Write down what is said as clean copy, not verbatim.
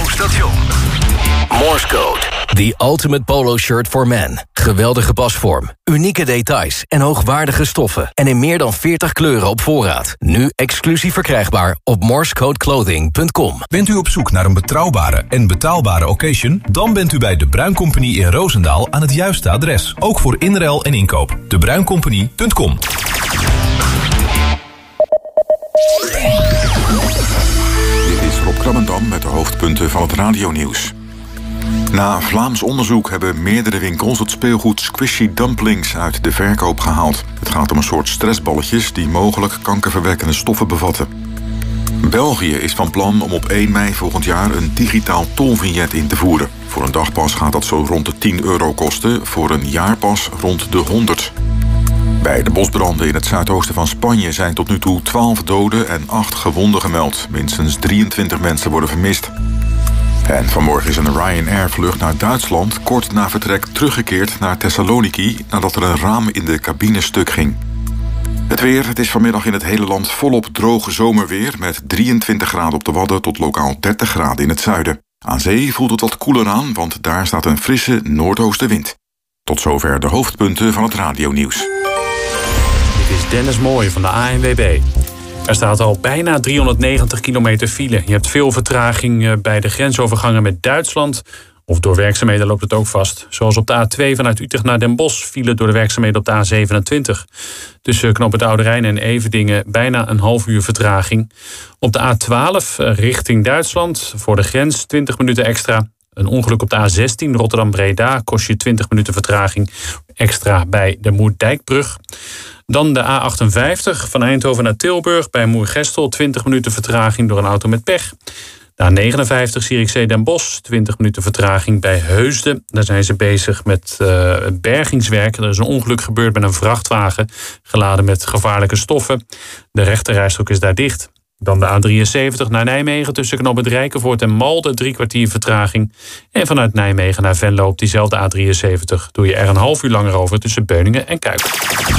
station. Morse Code. The ultimate polo shirt for men. Geweldige pasvorm, unieke details en hoogwaardige stoffen. En in meer dan 40 kleuren op voorraad. Nu exclusief verkrijgbaar op morsecodeclothing.com. Bent u op zoek naar een betrouwbare en betaalbare occasion? Dan bent u bij De Bruin Company in Roosendaal aan het juiste adres. Ook voor inruil en inkoop. debruincompany.com. Dit is Rob Krabbendam met de hoofdpunten van het radionieuws. Na Vlaams onderzoek hebben meerdere winkels het speelgoed Squishy Dumplings uit de verkoop gehaald. Het gaat om een soort stressballetjes die mogelijk kankerverwekkende stoffen bevatten. België is van plan om op 1 mei volgend jaar een digitaal tolvignet in te voeren. Voor een dagpas gaat dat zo rond de €10 kosten, voor een jaarpas rond de 100. Bij de bosbranden in het zuidoosten van Spanje zijn tot nu toe 12 doden en 8 gewonden gemeld. Minstens 23 mensen worden vermist. En vanmorgen is een Ryanair-vlucht naar Duitsland kort na vertrek teruggekeerd naar Thessaloniki nadat er een raam in de cabine stuk ging. Het weer, het is vanmiddag in het hele land volop droge zomerweer met 23 graden op de Wadden tot lokaal 30 graden in het zuiden. Aan zee voelt het wat koeler aan, want daar staat een frisse noordoostenwind. Tot zover de hoofdpunten van het radionieuws. Dit is Dennis Mooij van de ANWB. Er staat al bijna 390 kilometer file. Je hebt veel vertraging bij de grensovergangen met Duitsland. Of door werkzaamheden loopt het ook vast. Zoals op de A2 vanuit Utrecht naar Den Bosch file door de werkzaamheden op de A27. Tussen knooppunt Oude Rijn en Everdingen bijna een half uur vertraging. Op de A12 richting Duitsland voor de grens 20 minuten extra. Een ongeluk op de A16 Rotterdam-Breda kost je 20 minuten vertraging extra bij de Moerdijkbrug. Dan de A58 van Eindhoven naar Tilburg bij Moergestel 20 minuten vertraging door een auto met pech. De A59 Zierikzee Den Bosch 20 minuten vertraging bij Heusden. Daar zijn ze bezig met bergingswerk. Er is een ongeluk gebeurd met een vrachtwagen geladen met gevaarlijke stoffen. De rechterrijstrook is daar dicht. Dan de A73 naar Nijmegen tussen knooppunt Rijkenvoort en Malden 3 kwartier vertraging. En vanuit Nijmegen naar Venlo op diezelfde A73 doe je er een half uur langer over tussen Beuningen en Kuik.